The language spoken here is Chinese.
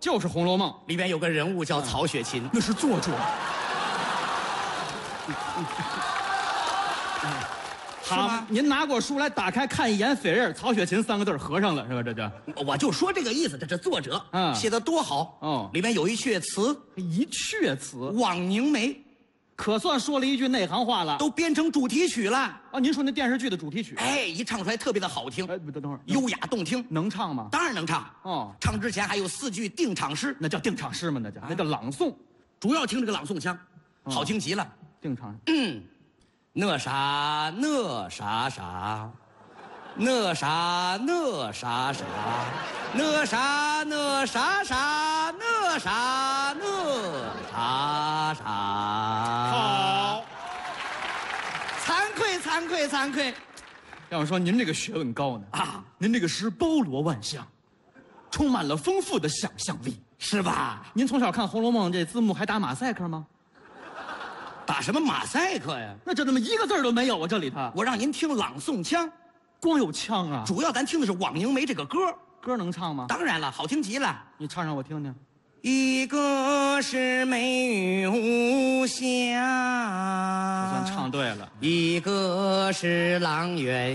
就是《红楼梦》， 里边有个人物叫曹雪芹。 那是作者。好吗， 您拿过书来，打开看一眼，扉页曹雪芹3个字合上了，是吧？这就我就说这个意思，这作者写的多好哦。 里边有一阙词， 一阙词， 望凝眉， 可算说了一句内行话了， 都编成主题曲了啊！您说那电视剧的主题曲， 哎，一唱出来特别的好听， 哎，不，等会儿， 优雅动听， 能唱吗？ 当然能唱哦。 唱之前还有4句定场诗， 那叫定场诗吗？那叫朗诵， 主要听这个朗诵腔，好听极了。 定场。 那啥那啥啥，那啥那啥啥，那啥那啥啥，那啥那啥啥。 好， 惭愧。 要说您这个学问高呢啊， 您这个诗包罗万象，充满了丰富的想象力， 是吧？ 您从小看《红楼梦》这字幕还打马赛克吗？ 打什么马赛克呀？ 那这怎么一个字都没有啊？这里头我让您听朗诵腔， 光有腔啊！ 主要咱听的是《望凝眉》这个歌， 歌能唱吗？ 当然了，好听极了。 你唱让我听听。 一个是美玉无瑕， 算唱对了。 一个是阆苑